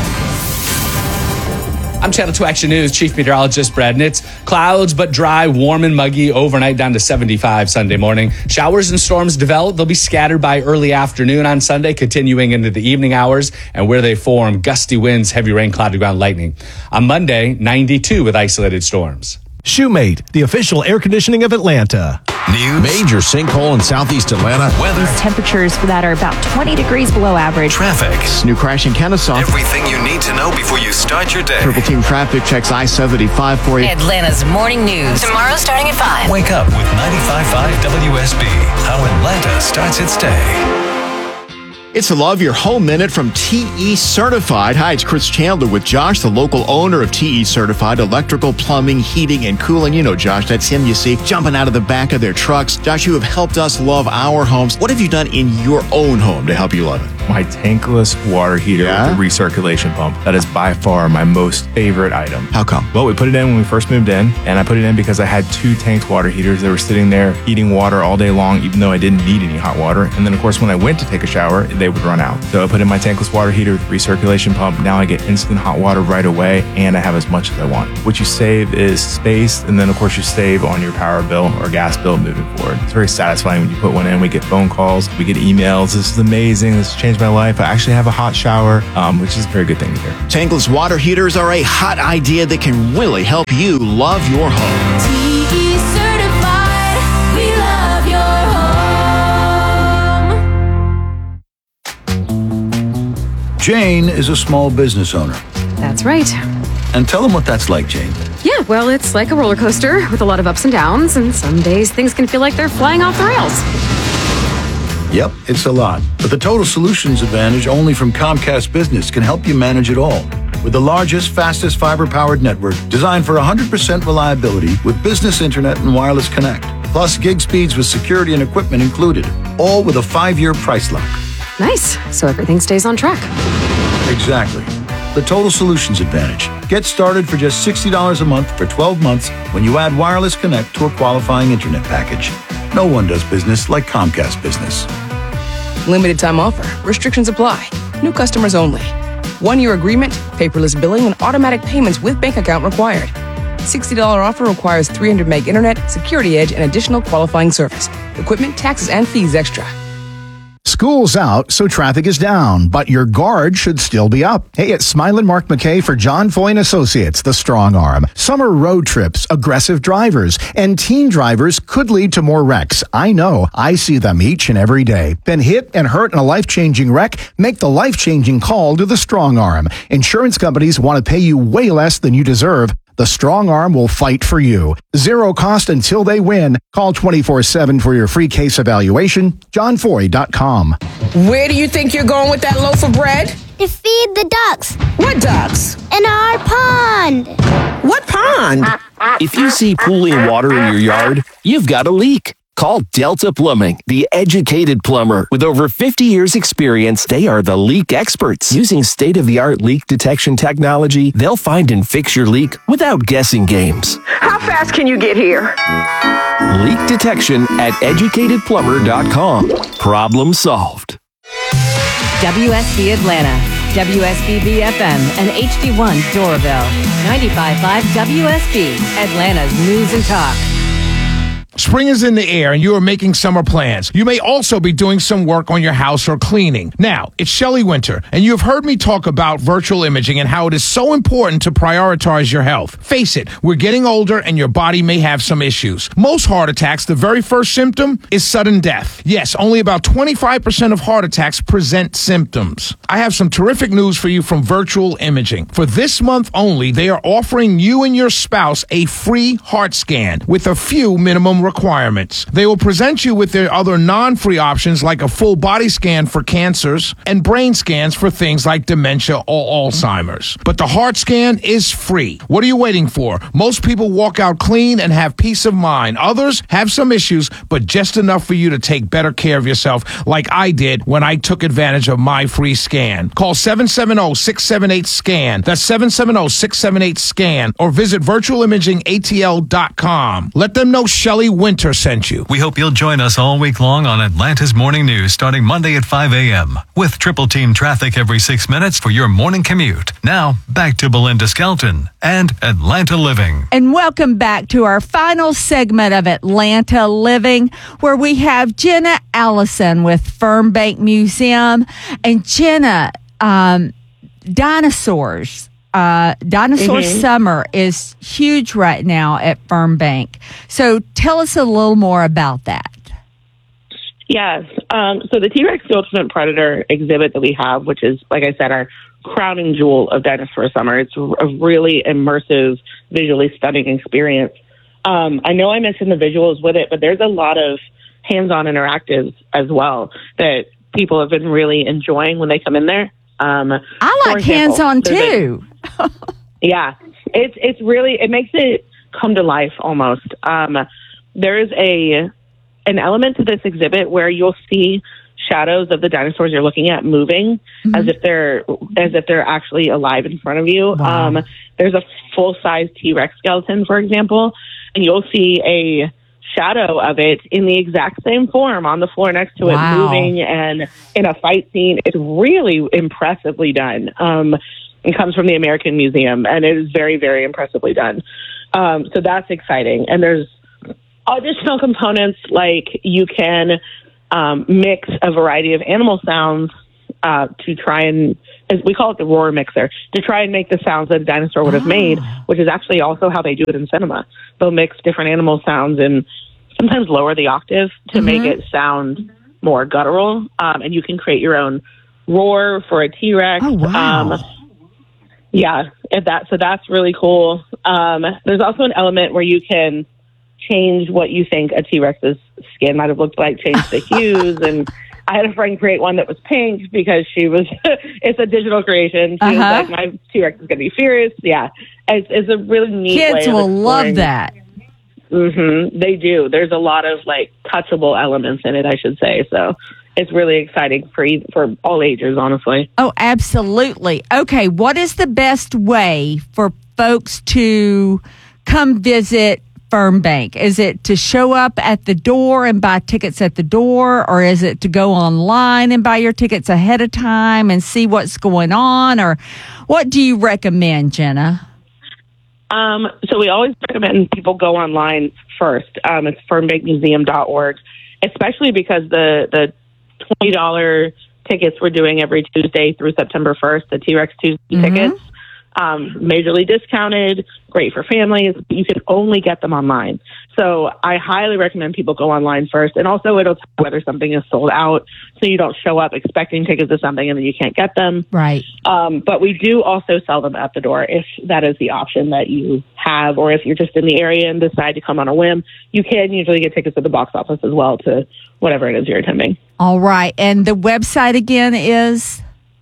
I'm Channel two Action News Chief Meteorologist Brad Nitz. Clouds but dry, warm and muggy overnight down to seventy-five Sunday morning. Showers and storms develop. They'll be scattered by early afternoon on Sunday, continuing into the evening hours. And where they form, gusty winds, heavy rain, cloudy ground, lightning. On Monday, ninety-two with isolated storms. Shoemate, the official air conditioning of Atlanta. News. Major sinkhole in southeast Atlanta. Weather. Temperatures for that are about twenty degrees below average. Traffic. New crash in Kennesaw. Everything you need to know before you start your day. Triple Team Traffic checks I seventy-five for you. Atlanta's morning news. Tomorrow starting at five. Wake up with ninety-five point five W S B. How Atlanta starts its day. It's the Love Your Home Minute from T E Certified. Hi, it's Chris Chandler with Josh, the local owner of T E Certified Electrical, Plumbing, Heating, and Cooling. You know Josh, that's him you see jumping out of the back of their trucks. Josh, you have helped us love our homes. What have you done in your own home to help you love it? My tankless water heater Yeah? with the recirculation pump. That is by far my most favorite item. How come? Well, we put it in when we first moved in, and I put it in because I had two tanked water heaters that were sitting there heating water all day long, even though I didn't need any hot water. And then, of course, when I went to take a shower, they would run out. So I put in my tankless water heater with recirculation pump. Now I get instant hot water right away, and I have as much as I want. What you save is space, and then, of course, you save on your power bill or gas bill moving forward. It's very satisfying when you put one in. We get phone calls, we get emails. This is amazing. This has changed my life. I actually have a hot shower, um, which is a very good thing to hear. Tankless water heaters are a hot idea that can really help you love your home. T E certified, we love your home. Jane is a small business owner. That's right. And tell them what that's like, Jane. Yeah, well, it's like a roller coaster with a lot of ups and downs, and some days things can feel like they're flying off the rails. Yep, it's a lot. But the Total Solutions Advantage only from Comcast Business can help you manage it all. With the largest, fastest fiber-powered network designed for one hundred percent reliability with business internet and wireless connect. Plus gig speeds with security and equipment included. All with a five-year price lock. Nice. So everything stays on track. Exactly. The Total Solutions Advantage. Get started for just sixty dollars a month for twelve months when you add wireless connect to a qualifying internet package. No one does business like Comcast Business. Limited time offer. Restrictions apply. New customers only. One-year agreement, paperless billing, and automatic payments with bank account required. sixty dollars offer requires three hundred meg internet, security edge, and additional qualifying service. Equipment, taxes, and fees extra. School's out, so traffic is down, but your guard should still be up. Hey, it's Smilin' Mark McKay for John Foy and Associates, the Strong Arm. Summer road trips, aggressive drivers, and teen drivers could lead to more wrecks. I know. I see them each and every day. Been hit and hurt in a life-changing wreck? Make the life-changing call to the Strong Arm. Insurance companies want to pay you way less than you deserve. The Strong Arm will fight for you. Zero cost until they win. Call twenty-four seven for your free case evaluation. john foy dot com. Where do you think you're going with that loaf of bread? To feed the ducks. What ducks? In our pond. What pond? If you see pooling water in your yard, you've got a leak. Call Delta Plumbing, the educated plumber. With over fifty years experience, they are the leak experts. Using state-of-the-art leak detection technology, they'll find and fix your leak without guessing games. How fast can you get here? Leak detection at educated plumber dot com. Problem solved. W S B Atlanta, W S B B F M, and H D one Doraville. ninety-five point five W S B, Atlanta's News and Talk. Spring is in the air and you are making summer plans. You may also be doing some work on your house or cleaning. Now, it's Shelley Winter, and you have heard me talk about virtual imaging and how it is so important to prioritize your health. Face it, we're getting older and your body may have some issues. Most heart attacks, the very first symptom is sudden death. Yes, only about twenty-five percent of heart attacks present symptoms. I have some terrific news for you from Virtual Imaging. For this month only, they are offering you and your spouse a free heart scan with a few minimum requirements. They will present you with their other non-free options like a full body scan for cancers and brain scans for things like dementia or Alzheimer's. But the heart scan is free. What are you waiting for? Most people walk out clean and have peace of mind. Others have some issues, but just enough for you to take better care of yourself like I did when I took advantage of my free scan. Call seven seven zero, six seven eight, SCAN. That's seven seven zero, six seven eight, SCAN or visit virtual imaging A T L dot com. Let them know Shelley Winter sent you. We hope you'll join us all week long on Atlanta's Morning News starting Monday at five a.m. with triple team traffic every six minutes for your morning commute. Now, back to Belinda Skelton and Atlanta Living. And welcome back to our final segment of Atlanta Living, where we have Jenna Allison with Fernbank Museum. And Jenna, um, dinosaurs. Uh, Dinosaur Mhm. Summer is huge right now at Fernbank. So tell us a little more about that. Yes. Um, so the T-Rex the Ultimate Predator exhibit that we have, which is, like I said, our crowning jewel of Dinosaur Summer. It's a really immersive, visually stunning experience. Um, I know I mentioned the visuals with it, but there's a lot of hands-on interactives as well that people have been really enjoying when they come in there. Um, I for like example, hands-on there's a- too. Yeah, it's it's really it makes it come to life almost. Um, there is a an element to this exhibit where you'll see shadows of the dinosaurs you're looking at moving Mm-hmm. as if they're as if they're actually alive in front of you. Wow. Um, there's a full size T-Rex skeleton, for example, and you'll see a shadow of it in the exact same form on the floor next to it, Wow. moving and in a fight scene. It's really impressively done. Um, it comes from the American Museum, and it is very, very impressively done. Um, so that's exciting. And there's additional components like you can um, mix a variety of animal sounds uh, to try and, as we call it the roar mixer, to try and make the sounds that a dinosaur would have made, which is actually also how they do it in cinema. They'll mix different animal sounds and sometimes lower the octave to Mm-hmm. make it sound more guttural. Um, and you can create your own roar for a T-Rex. Oh, wow. Um, yeah, if that so that's really cool. Um, there's also an element where you can change what you think a T-Rex's skin might have looked like, change the hues. And I had a friend create one that was pink because she was, it's a digital creation. She Uh-huh. was like, my T-Rex is going to be furious. Yeah, it's, it's a really neat way Kids of will love exploring- that. Mm-hmm. They do. There's a lot of like touchable elements in it, I should say. So it's really exciting for e- for all ages, honestly. Oh, absolutely. Okay, what is the best way for folks to come visit Fernbank? Is it to show up at the door and buy tickets at the door, or is it to go online and buy your tickets ahead of time and see what's going on, or what do you recommend, Jenna? Um, so we always recommend people go online first. Um, it's fernbank museum dot org, especially because the, the twenty dollars tickets we're doing every Tuesday through September first, the T-Rex Tuesday Mm-hmm. tickets, um, majorly discounted, great for families. You can only get them online. So I highly recommend people go online first. And also it'll tell you whether something is sold out, so you don't show up expecting tickets to something and then you can't get them. Right. Um, but we do also sell them at the door if that is the option that you have, or if you're just in the area and decide to come on a whim, you can usually get tickets at the box office as well to whatever it is you're attending. All right. And the website again is?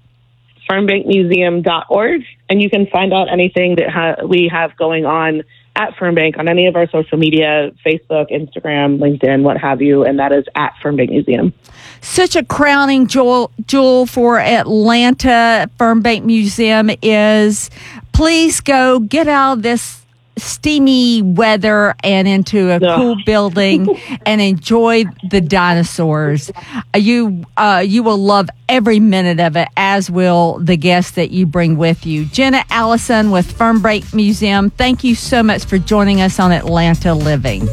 fernbank museum dot org, and you can find out anything that ha- we have going on at Fernbank on any of our social media, Facebook, Instagram, LinkedIn, what have you, and that is at Fernbank Museum. Such a crowning jewel, jewel for Atlanta. Fernbank Museum is, please go get out of this steamy weather and into a Ugh. cool building and enjoy the dinosaurs. Uh, You uh, you will love every minute of it, as will the guests that you bring with you. Jenna Allison with Fernbank Museum, thank you so much for joining us on Atlanta Living.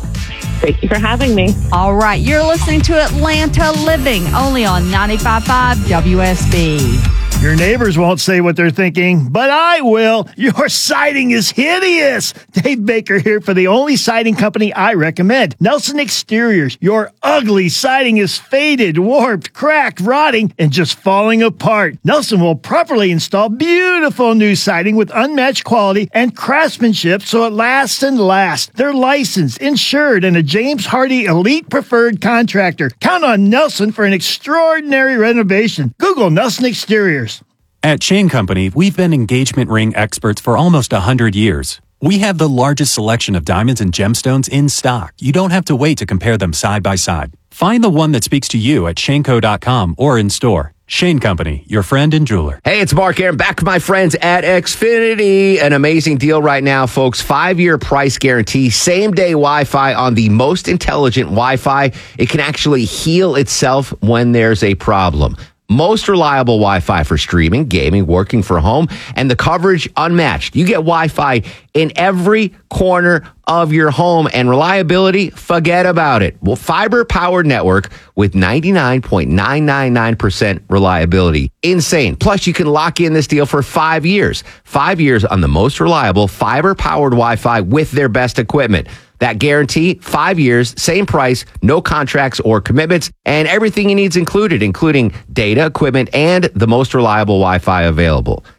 Thank you for having me. All right, you're listening to Atlanta Living, only on ninety-five point five W S B. Your neighbors won't say what they're thinking, but I will. Your siding is hideous. Dave Baker here for the only siding company I recommend, Nelson Exteriors. Your ugly siding is faded, warped, cracked, rotting, and just falling apart. Nelson will properly install beautiful new siding with unmatched quality and craftsmanship so it lasts and lasts. They're licensed, insured, and a James Hardy Elite Preferred Contractor. Count on Nelson for an extraordinary renovation. Google Nelson Exteriors. At Chain Company, we've been engagement ring experts for almost one hundred years. We have the largest selection of diamonds and gemstones in stock. You don't have to wait to compare them side by side. Find the one that speaks to you at shane co dot com or in store. Shane Company, your friend and jeweler. Hey, it's Mark Aaron, back with my friends at Xfinity. An amazing deal right now, folks. Five-year price guarantee, same-day Wi-Fi on the most intelligent Wi-Fi. It can actually heal itself when there's a problem. Most reliable Wi-Fi for streaming, gaming, working from home, and the coverage unmatched. You get Wi-Fi in every corner of your home, and reliability, forget about it. Well, fiber-powered network with ninety-nine point nine nine nine percent reliability. Insane. Plus, you can lock in this deal for five years. Five years on the most reliable fiber-powered Wi-Fi with their best equipment. That guarantee, five years, same price, no contracts or commitments, and everything you need is included, including data, equipment, and the most reliable Wi-Fi available.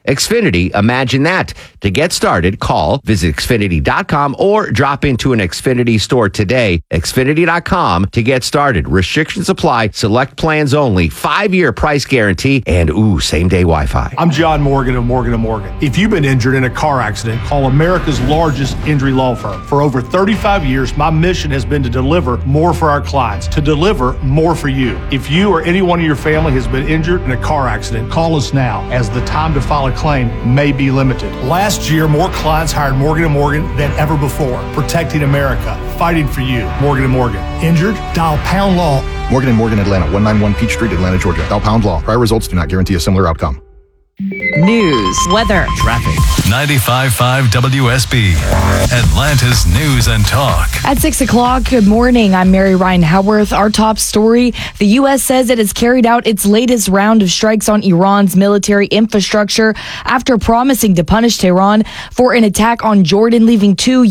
Xfinity, imagine that. To get started, call, visit Xfinity dot com, or drop into an Xfinity store today. Xfinity dot com to get started. Restrictions apply. Select plans only. Five-year price guarantee. And, ooh, same-day Wi-Fi. I'm John Morgan of Morgan and Morgan. If you've been injured in a car accident, call America's largest injury law firm. For over thirty-five years, my mission has been to deliver more for our clients, to deliver more for you. If you or anyone in your family has been injured in a car accident, call us now, as the time to file a claim may be limited. Last year, more clients hired Morgan and Morgan than ever before, protecting America, fighting for you. Morgan and Morgan. Injured? Dial pound law. Morgan and Morgan, Atlanta, one ninety-one Peachtree, Atlanta, Georgia. Dial pound law. Prior results do not guarantee a similar outcome. News, weather, traffic. ninety-five point five W S B, Atlanta's News and Talk. At six o'clock, good morning. I'm Mary Ryan Howarth. Our top story, the U S says it has carried out its latest round of strikes on Iran's military infrastructure after promising to punish Tehran for an attack on Jordan, leaving two